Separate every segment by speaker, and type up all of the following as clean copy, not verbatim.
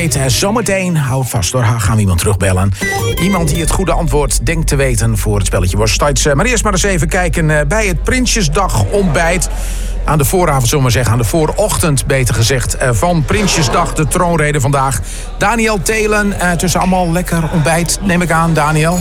Speaker 1: Zometeen, hou vast hoor, gaan we iemand terugbellen. Iemand die het goede antwoord denkt te weten voor het spelletje Worst. Maar eerst maar eens even kijken bij het Prinsjesdag ontbijt. Aan de vooravond, zullen we maar zeggen, aan de voorochtend beter gezegd, van Prinsjesdag, de troonrede vandaag. Daniel Thelen, tussen allemaal lekker ontbijt, neem ik aan, Daniel.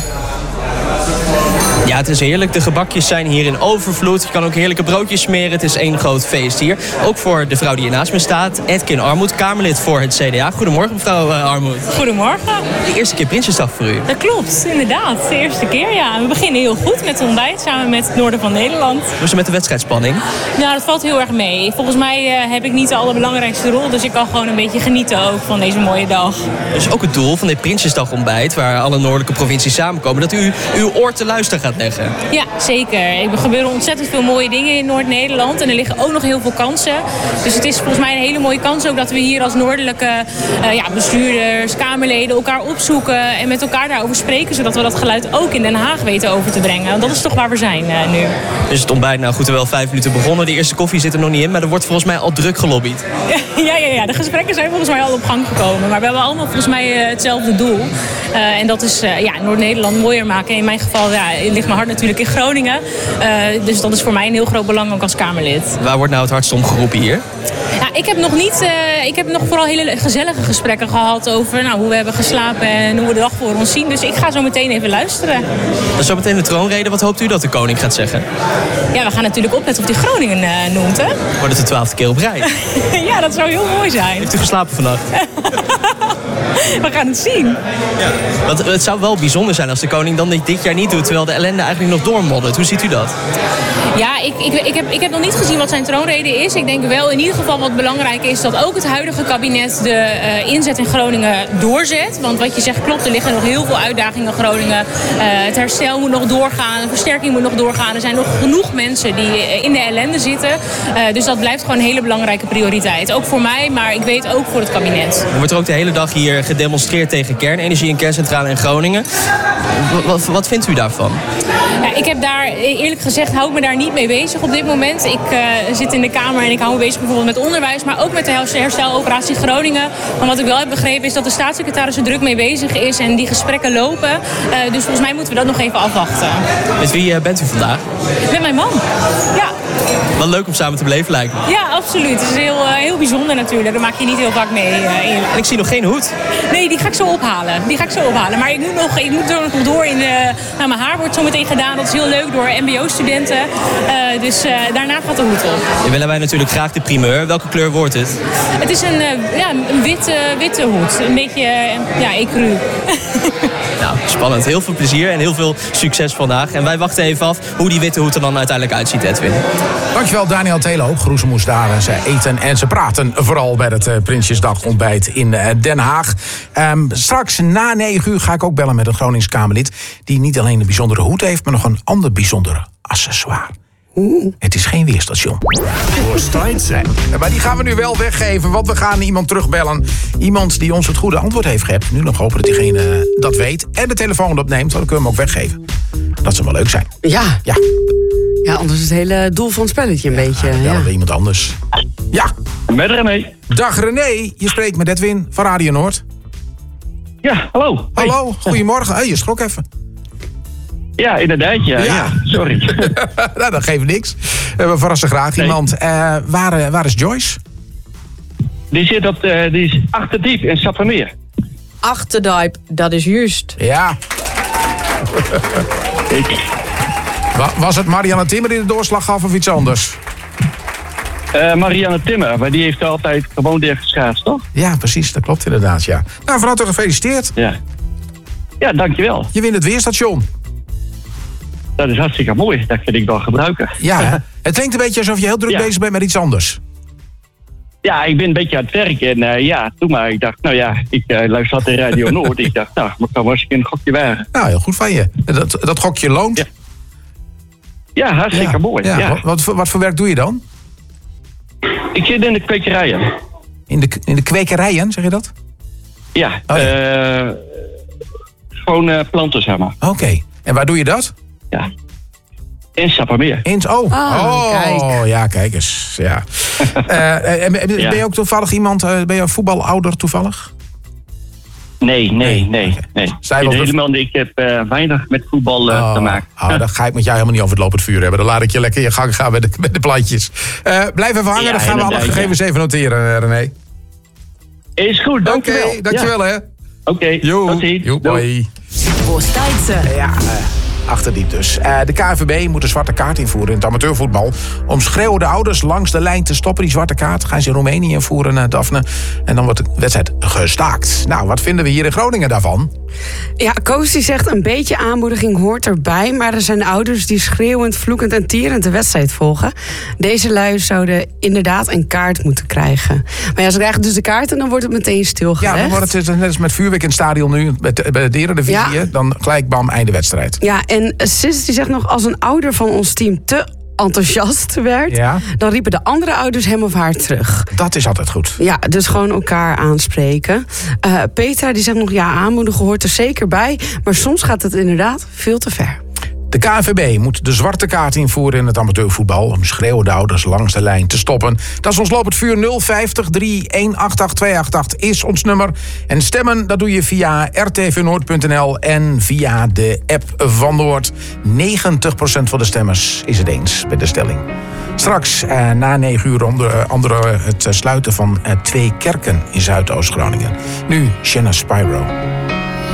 Speaker 2: Ja, het is heerlijk. De gebakjes zijn hier in overvloed. Je kan ook heerlijke broodjes smeren. Het is één groot feest hier. Ook voor de vrouw die hier naast me staat. Edkin Armoed, Kamerlid voor het CDA. Goedemorgen, mevrouw Armoed.
Speaker 3: Goedemorgen.
Speaker 2: De eerste keer Prinsjesdag voor u.
Speaker 3: Dat klopt, inderdaad. De eerste keer, ja. We beginnen heel goed met ontbijt samen met het noorden van Nederland.
Speaker 2: Hoe is het met de wedstrijdspanning?
Speaker 3: Nou, dat valt heel erg mee. Volgens mij heb ik niet de allerbelangrijkste rol. Dus ik kan gewoon een beetje genieten ook van deze mooie dag.
Speaker 2: Dus ook het doel van dit Prinsjesdag ontbijt, waar alle noordelijke provincies samenkomen, dat u uw oor te luisteren gaat leggen.
Speaker 3: Ja, zeker. Er gebeuren ontzettend veel mooie dingen in Noord-Nederland. En er liggen ook nog heel veel kansen. Dus het is volgens mij een hele mooie kans ook dat we hier als noordelijke bestuurders, Kamerleden elkaar opzoeken en met elkaar daarover spreken, zodat we dat geluid ook in Den Haag weten over te brengen. Want dat is toch waar we zijn nu.
Speaker 2: Dus het ontbijt, nou goed, er wel 5 minuten begonnen. De eerste koffie zit er nog niet in, maar er wordt volgens mij al druk gelobbyd.
Speaker 3: Ja. De gesprekken zijn volgens mij al op gang gekomen. Maar we hebben allemaal volgens mij hetzelfde doel. En dat is Noord-Nederland mooier maken. In mijn geval ligt mijn hart natuurlijk in Groningen. Dus dat is voor mij een heel groot belang ook als Kamerlid.
Speaker 2: Waar wordt nou het hardst om geroepen hier?
Speaker 3: Ja, ik heb nog vooral hele gezellige gesprekken gehad over hoe we hebben geslapen en hoe we de dag voor ons zien. Dus ik ga zo meteen even luisteren.
Speaker 2: Dan zo meteen de troonrede. Wat hoopt u dat de koning gaat zeggen?
Speaker 3: Ja, we gaan natuurlijk opletten of hij Groningen noemt, hè?
Speaker 2: Wordt het de 12e keer op rij?
Speaker 3: Ja, dat zou heel mooi zijn.
Speaker 2: Heeft u geslapen vannacht?
Speaker 3: We gaan het zien.
Speaker 2: Ja. Want het zou wel bijzonder zijn als de koning dan dit jaar niet doet, terwijl de ellende eigenlijk nog doormoddert. Hoe ziet u dat?
Speaker 3: Ja, ik heb nog niet gezien wat zijn troonrede is. Ik denk wel in ieder geval wat belangrijk is dat ook het huidige kabinet de inzet in Groningen doorzet. Want wat je zegt klopt, er liggen nog heel veel uitdagingen in Groningen. Het herstel moet nog doorgaan, de versterking moet nog doorgaan. Er zijn nog genoeg mensen die in de ellende zitten. Dus dat blijft gewoon een hele belangrijke prioriteit. Ook voor mij, maar ik weet ook voor het kabinet.
Speaker 2: Er wordt er ook de hele dag hier gedemonstreerd tegen kernenergie en kerncentrale in Groningen. Wat vindt u daarvan?
Speaker 3: Ja, ik heb daar, eerlijk gezegd, hou ik me daar niet mee bezig op dit moment. Ik zit in de Kamer en ik hou me bezig bijvoorbeeld met onderwijs, maar ook met de hersteloperatie Groningen. Maar wat ik wel heb begrepen is dat de staatssecretaris er druk mee bezig is en die gesprekken lopen. Dus volgens mij moeten we dat nog even afwachten.
Speaker 2: Met wie bent u vandaag?
Speaker 3: Met mijn man. Ja.
Speaker 2: Wat leuk om samen te beleven, lijkt me.
Speaker 3: Ja, absoluut. Het is heel bijzonder natuurlijk. Daar maak je niet heel vaak mee.
Speaker 2: En ik zie nog geen hoed.
Speaker 3: Nee, die ga ik zo ophalen. Maar ik moet nog door in mijn haar wordt zo meteen gedaan. Dat is heel leuk door mbo-studenten. Dus daarna gaat de hoed op.
Speaker 2: Dan willen wij natuurlijk graag de primeur. Welke kleur wordt het?
Speaker 3: Het is een witte hoed. Een beetje ecru.
Speaker 2: Nou, spannend. Heel veel plezier en heel veel succes vandaag. En wij wachten even af hoe die witte hoed er dan uiteindelijk uitziet, Edwin.
Speaker 1: Dankjewel, Daniel Thelen. Ook Groesemoes daar. Ze eten en ze praten vooral bij het Prinsjesdag ontbijt in Den Haag. Straks na 9 uur ga ik ook bellen met een Gronings Kamerlid die niet alleen een bijzondere hoed heeft, maar nog een ander bijzondere accessoire. Het is geen weerstation. Maar die gaan we nu wel weggeven, want we gaan iemand terugbellen. Iemand die ons het goede antwoord heeft gegeven. Nu nog hopen dat diegene dat weet en de telefoon opneemt, dan kunnen we hem ook weggeven. Dat zou wel leuk zijn.
Speaker 4: Ja, anders is het hele doel van het spelletje een beetje.
Speaker 1: Ja, we iemand anders. Ja.
Speaker 5: Met René.
Speaker 1: Dag René, je spreekt met Edwin van Radio Noord.
Speaker 5: Ja, hallo.
Speaker 1: Hallo, goedemorgen. Hey, je schrok even.
Speaker 5: Ja, inderdaad. Ja. Sorry.
Speaker 1: Nou, dat geeft niks. We verrassen graag iemand. Waar is Joyce?
Speaker 5: Die is achterdiep in Sappemeer.
Speaker 4: Achterdiep, dat is juist.
Speaker 1: Ja. Was het Marianne Timmer die de doorslag gaf of iets anders?
Speaker 5: Marianne Timmer, maar die heeft altijd gewoon geschaatst, toch?
Speaker 1: Ja, precies. Dat klopt inderdaad, ja. Nou, van harte gefeliciteerd.
Speaker 5: Ja, dankjewel.
Speaker 1: Je wint het weerstation.
Speaker 5: Dat is hartstikke mooi. Dat vind ik wel gebruiken.
Speaker 1: Ja, het klinkt een beetje alsof je heel druk bezig bent met iets anders. Ja,
Speaker 5: ik ben een beetje aan het werk. En toen maar. Ik dacht, ik luister altijd Radio Noord. Ik dacht, maar kan wel eens een gokje wagen.
Speaker 1: Nou, heel goed van je. Dat gokje loont.
Speaker 5: Ja, hartstikke mooi. Ja.
Speaker 1: Wat voor werk doe je dan?
Speaker 5: Ik zit in de kwekerijen.
Speaker 1: In de kwekerijen, zeg je dat?
Speaker 5: Ja, gewoon planten, zeg maar.
Speaker 1: Oké. En waar doe je dat?
Speaker 5: Ja. In Sappemeer.
Speaker 1: Kijk. Ja, kijk eens. Ja. Ben je ook toevallig iemand, ben je een voetbalouder toevallig?
Speaker 5: Nee. Ik heb weinig met voetbal te maken.
Speaker 1: Dan ga ik met jou helemaal niet over het lopend vuur hebben. Dan laat ik je lekker je gang gaan met de plantjes. Blijf even hangen, dan gaan we alle gegevens even noteren, René.
Speaker 5: Is goed, dankjewel.
Speaker 1: Oké, dankjewel hè.
Speaker 5: Oké, tot ziens.
Speaker 1: Bye. Ja, achterdiep dus. De KNVB moet een zwarte kaart invoeren in het amateurvoetbal. Om schreeuwende ouders langs de lijn te stoppen. Die zwarte kaart gaan ze in Roemenië invoeren, Daphne. En dan wordt de wedstrijd gestaakt. Nou, wat vinden we hier in Groningen daarvan?
Speaker 4: Ja, Koos die zegt een beetje aanmoediging hoort erbij. Maar er zijn ouders die schreeuwend, vloekend en tierend de wedstrijd volgen. Deze lui zouden inderdaad een kaart moeten krijgen. Maar ja, ze krijgen dus de kaart en dan wordt het meteen stilgelegd.
Speaker 1: Ja, dan wordt het net als met vuurwerk in het stadion nu. Bij de Eredivisie,
Speaker 4: Ja.
Speaker 1: Dan gelijk bam, einde wedstrijd.
Speaker 4: Ja, en Sis die zegt nog, als een ouder van ons team te enthousiast werd, dan riepen de andere ouders hem of haar terug.
Speaker 1: Dat is altijd goed.
Speaker 4: Ja, dus gewoon elkaar aanspreken. Petra die zegt nog, ja, aanmoedigen hoort er zeker bij, maar soms gaat het inderdaad veel te ver.
Speaker 1: De KNVB moet de zwarte kaart invoeren in het amateurvoetbal om schreeuwende ouders langs de lijn te stoppen. Dat is ons lopend vuur 050 3188288 is ons nummer. En stemmen, dat doe je via rtvnoord.nl en via de app van Noord. 90% van de stemmers is het eens met de stelling. Straks na 9 uur onder het sluiten van 2 kerken in Zuidoost-Groningen. Nu Shanna Spyro.